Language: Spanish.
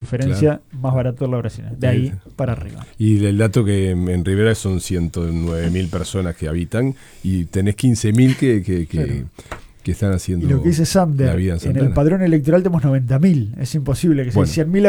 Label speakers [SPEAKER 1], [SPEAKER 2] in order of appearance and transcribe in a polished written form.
[SPEAKER 1] diferencia, más barato la brasileña. De ahí para arriba.
[SPEAKER 2] Y el dato que en Rivera son 109.000 personas que habitan y tenés 15.000 que están haciendo
[SPEAKER 1] y lo que dice Sander,
[SPEAKER 2] la vida en
[SPEAKER 1] el
[SPEAKER 2] Santana.
[SPEAKER 1] padrón electoral tenemos 90.000. Es imposible que sean 100.000